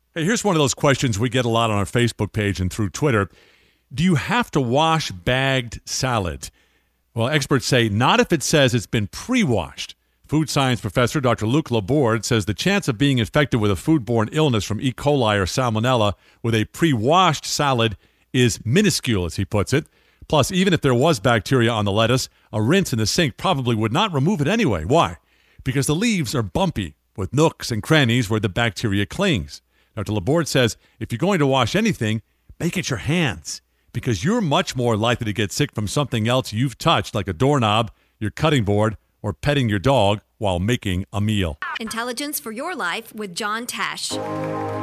Hey, here's one of those questions we get a lot on our Facebook page and through Twitter. Do you have to wash bagged salad? Well, experts say not if it says it's been pre-washed. Food science professor Dr. Luc Laborde says the chance of being infected with a foodborne illness from E. coli or salmonella with a pre-washed salad is minuscule, as he puts it. Plus, even if there was bacteria on the lettuce, a rinse in the sink probably would not remove it anyway. Why? Because the leaves are bumpy, with nooks and crannies where the bacteria clings. Dr. Laborde says if you're going to wash anything, make it your hands, because you're much more likely to get sick from something else you've touched, like a doorknob, your cutting board, or petting your dog while making a meal. Intelligence for your life with John Tesh.